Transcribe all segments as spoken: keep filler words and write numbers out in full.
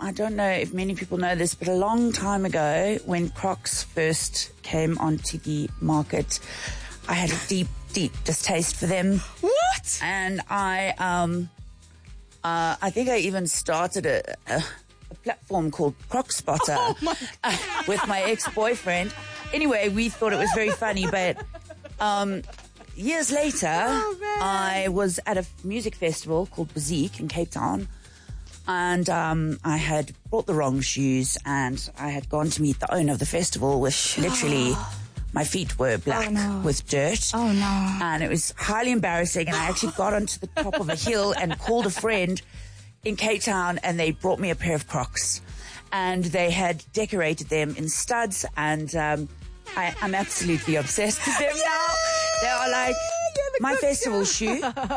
I don't know if many people know this, but a long time ago, when Crocs first came onto the market, I had a deep, deep distaste for them. What? And I, um, uh, I think I even started a, a, a platform called Croc Spotter Oh my uh, with my ex-boyfriend. Anyway, we thought it was very funny, but um, years later, Oh, I was at a music festival called Bazique in Cape Town. And um, I had brought the wrong shoes, and I had gone to meet the owner of the festival with literally my feet were black Oh, no. with dirt. Oh, no. And it was highly embarrassing. And I actually got onto the top of a hill and called a friend in Cape Town, and they brought me a pair of Crocs. And they had decorated them in studs, and um, I, I'm absolutely obsessed with them now. They are like my festival shoe.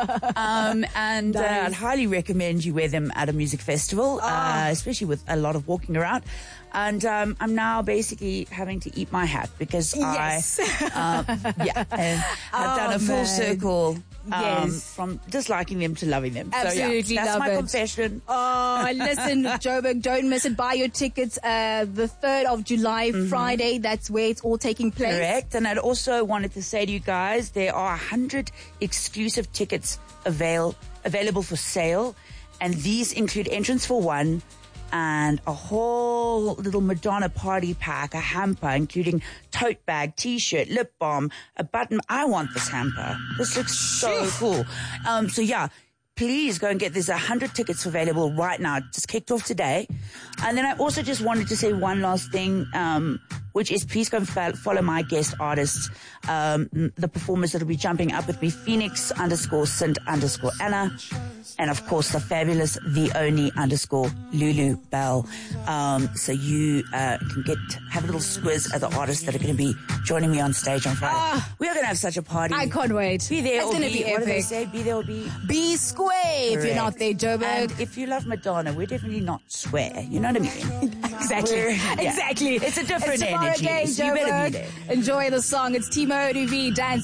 Um, and uh, Nice. I'd highly recommend you wear them at a music festival, uh, especially with a lot of walking around. And um, I'm now basically having to eat my hat because Yes. I, um, yeah, and have Oh, done a full man. circle um, Yes. from disliking them to loving them. Absolutely so, yeah, that's love my it. confession. Oh, listen, Joburg, don't miss it. Buy your tickets uh, the third of July, Friday. That's where it's all taking place. Correct. And I'd also wanted to say to you guys, there are one hundred exclusive tickets avail- available for sale. And these include entrance for one and a whole little Madonna party pack, a hamper, including tote bag, t-shirt, lip balm, a button. I want this hamper. This looks so cool. Um, so yeah, please go and get, there's a hundred tickets available right now. It just kicked off today. And then I also just wanted to say one last thing, um, which is please go and fo- follow my guest artists, um, the performers that will be jumping up with me, Phoenix underscore Sint underscore Anna. And of course, the fabulous, the only underscore Lulu Bell. Um, so you, uh, can get, have a little squiz at the artists that are going to be joining me on stage on Friday. Ah. We are going to have such a party. I can't wait. Be there It's or gonna be, be what do they epic. say? Be there or be... Be square if you're Correct. not there, Joburg. And if you love Madonna, we're definitely not square. You know what I mean? Exactly. We're- yeah. Exactly. It's a different It's tomorrow energy. day, So you better be Joburg. there. Enjoy the song. It's Timo D V, Dance